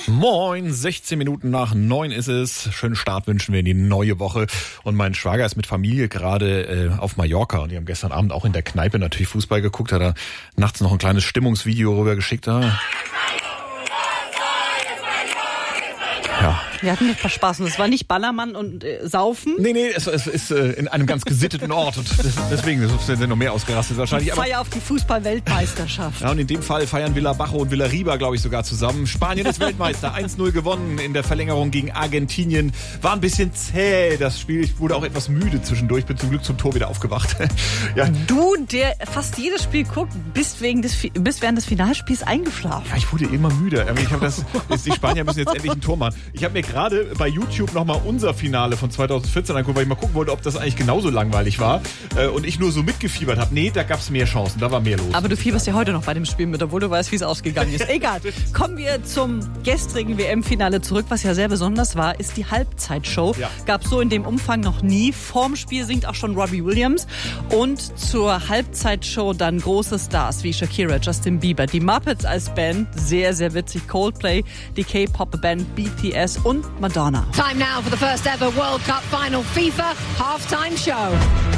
Moin, 16 Minuten nach 9 ist es. Schönen Start wünschen wir in die neue Woche. Und mein Schwager ist mit Familie gerade auf Mallorca. Und die haben gestern Abend auch in der Kneipe natürlich Fußball geguckt. Hat er nachts noch ein kleines Stimmungsvideo rüber geschickt. Ja. Wir hatten ein paar Spaß und es war nicht Ballermann und Saufen. Nee, es ist in einem ganz gesitteten Ort und deswegen sind noch mehr ausgerastet wahrscheinlich. Feier auf die Fußball-Weltmeisterschaft. Ja, und in dem Fall feiern Villa Bajo und Villa Riba, glaube ich, sogar zusammen. Spanien ist Weltmeister, 1-0 gewonnen in der Verlängerung gegen Argentinien. War ein bisschen zäh, das Spiel. Ich wurde auch etwas müde zwischendurch, bin zum Glück zum Tor wieder aufgewacht. Ja. Du, der fast jedes Spiel guckt, bist während des Finalspiels eingeschlafen. Ja, ich wurde immer müde. Die Spanier müssen jetzt endlich ein Tor machen. Ich habe mir gerade bei YouTube nochmal unser Finale von 2014 angeguckt, weil ich mal gucken wollte, ob das eigentlich genauso langweilig war. Und ich nur so mitgefiebert habe. Nee, da gab es mehr Chancen, da war mehr los. Aber du fieberst ja heute noch bei dem Spiel mit, obwohl du weißt, wie es ausgegangen ist. Egal. Kommen wir zum gestrigen WM-Finale zurück. Was ja sehr besonders war, ist die Halbzeitshow. Ja. Gab es so in dem Umfang noch nie. Vorm Spiel singt auch schon Robbie Williams. Und zur Halbzeitshow dann große Stars wie Shakira, Justin Bieber, die Muppets als Band, sehr, sehr witzig, Coldplay, die K-Pop-Band BTS und Madonna. Time now for the first ever World Cup final FIFA halftime show.